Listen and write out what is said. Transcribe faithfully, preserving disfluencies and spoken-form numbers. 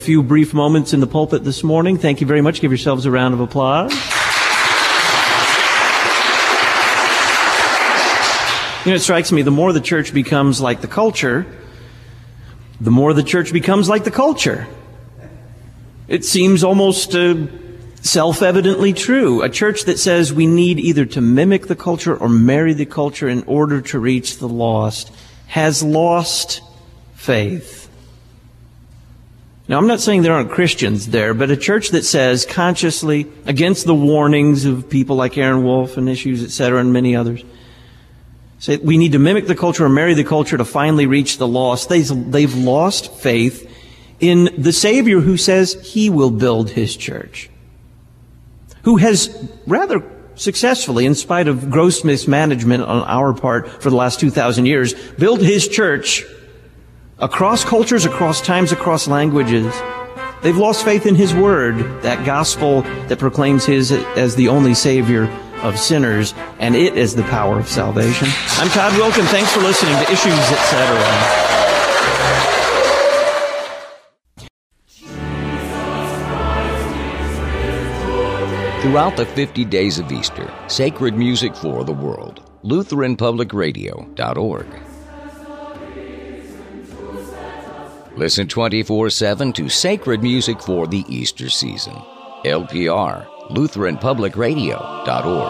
A few brief moments in the pulpit this morning. Thank you very much. Give yourselves a round of applause. You know, it strikes me, the more the church becomes like the culture, the more the church becomes like the culture. It seems almost uh, self-evidently true. A church that says we need either to mimic the culture or marry the culture in order to reach the lost has lost faith. Now, I'm not saying there aren't Christians there, but a church that says consciously, against the warnings of people like Aaron Wolf and Issues, et cetera, and many others, say we need to mimic the culture or marry the culture to finally reach the lost. They've, they've lost faith in the Savior who says He will build His church, who has rather successfully, in spite of gross mismanagement on our part for the last two thousand years, built His church across cultures, across times, across languages. They've lost faith in His Word, that gospel that proclaims His as the only Savior of sinners, and it is the power of salvation. I'm Todd Wilkin. Thanks for listening to Issues, et cetera. Throughout the fifty days of Easter, sacred music for the world. Lutheran Public Radio dot org. Listen twenty-four seven to sacred music for the Easter season. L P R, Lutheran Public Radio dot org.